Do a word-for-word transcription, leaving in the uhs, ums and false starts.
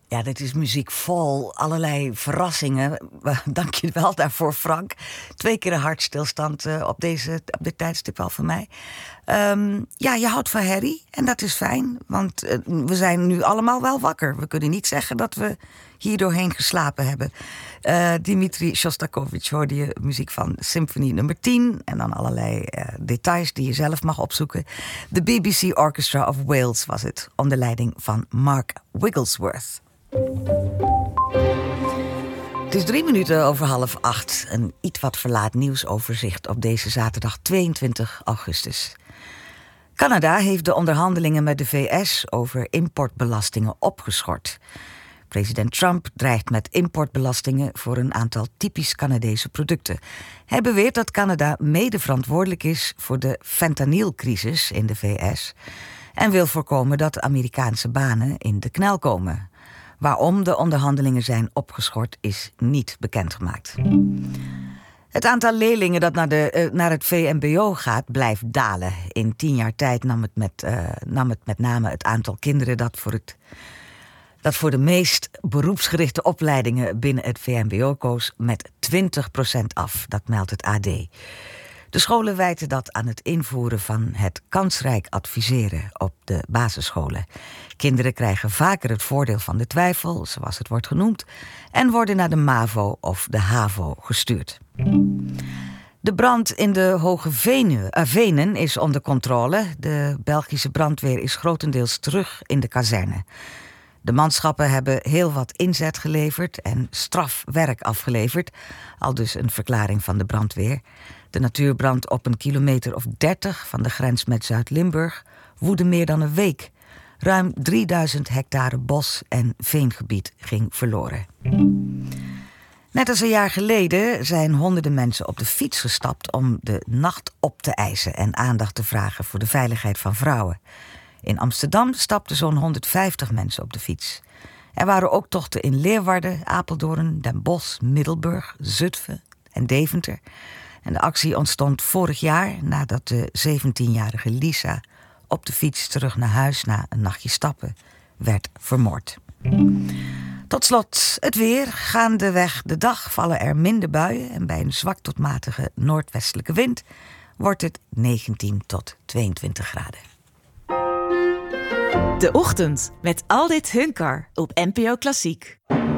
Ja, dit is muziek vol allerlei verrassingen. Dank je wel daarvoor, Frank. Twee keer een hartstilstand uh, op, deze, op dit tijdstip al van mij. Um, ja, je houdt van Harry en dat is fijn. Want uh, we zijn nu allemaal wel wakker. We kunnen niet zeggen dat we hier doorheen geslapen hebben. Uh, Dimitri Shostakovich hoorde je muziek van Symfonie nummer tien. En dan allerlei uh, details die je zelf mag opzoeken. De B B C Orchestra of Wales was het, onder leiding van Mark Wigglesworth. Het is drie minuten over half acht. Een iets wat verlaat nieuwsoverzicht op deze zaterdag tweeëntwintig augustus. Canada heeft de onderhandelingen met de V S over importbelastingen opgeschort. President Trump dreigt met importbelastingen voor een aantal typisch Canadese producten. Hij beweert dat Canada mede verantwoordelijk is voor de fentanylcrisis in de V S en wil voorkomen dat Amerikaanse banen in de knel komen. Waarom de onderhandelingen zijn opgeschort is niet bekendgemaakt. Het aantal leerlingen dat naar, de, uh, naar het V M B O gaat blijft dalen. In tien jaar tijd nam het met, uh, nam het met name het aantal kinderen dat voor, het, dat voor de meest beroepsgerichte opleidingen binnen het V M B O koos met twintig procent af. Dat meldt het A D. De scholen wijten dat aan het invoeren van het kansrijk adviseren op de basisscholen. Kinderen krijgen vaker het voordeel van de twijfel, zoals het wordt genoemd, en worden naar de MAVO of de HAVO gestuurd. De brand in de Hoge Venen, uh, Venen is onder controle. De Belgische brandweer is grotendeels terug in de kazerne. De manschappen hebben heel wat inzet geleverd en strafwerk afgeleverd, aldus een verklaring van de brandweer. De natuurbrand op een kilometer of dertig van de grens met Zuid-Limburg woedde meer dan een week. Ruim drieduizend hectare bos- en veengebied ging verloren. Net als een jaar geleden zijn honderden mensen op de fiets gestapt om de nacht op te eisen en aandacht te vragen voor de veiligheid van vrouwen. In Amsterdam stapten zo'n honderdvijftig mensen op de fiets. Er waren ook tochten in Leeuwarden, Apeldoorn, Den Bosch, Middelburg, Zutphen en Deventer. En de actie ontstond vorig jaar nadat de zeventienjarige Lisa op de fiets terug naar huis na een nachtje stappen werd vermoord. Tot slot het weer. Gaandeweg de dag vallen er minder buien en bij een zwak tot matige noordwestelijke wind wordt het negentien tot tweeëntwintig graden. De Ochtend met Aldit Hunkar op N P O Klassiek.